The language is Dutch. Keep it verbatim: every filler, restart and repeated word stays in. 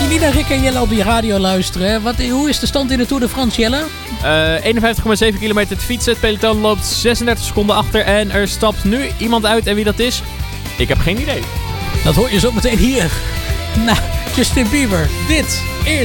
niet naar Rick en Jelle op je radio luisteren. Wat, hoe is de stand in de Tour de France, Jelle? Uh, eenenvijftig komma zeven kilometer te fietsen. Het peloton loopt zesendertig seconden achter. En er stapt nu iemand uit. En wie dat is? Ik heb geen idee. Dat hoor je zo meteen hier. Nou, Justin Bieber. Dit is